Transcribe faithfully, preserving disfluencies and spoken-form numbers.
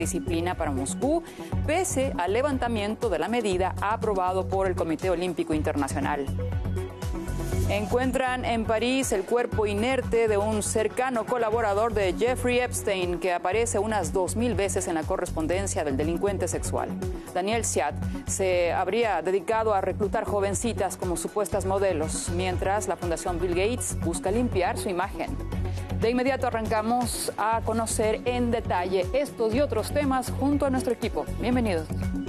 disciplina para Moscú, pese al levantamiento de la medida aprobado por el Comité Olímpico Internacional. Encuentran en París el cuerpo inerte de un cercano colaborador de Jeffrey Epstein, que aparece unas dos mil veces en la correspondencia del delincuente sexual. Daniel Siat se habría dedicado a reclutar jovencitas como supuestas modelos, mientras la Fundación Bill Gates busca limpiar su imagen. De inmediato arrancamos a conocer en detalle estos y otros temas junto a nuestro equipo. Bienvenidos.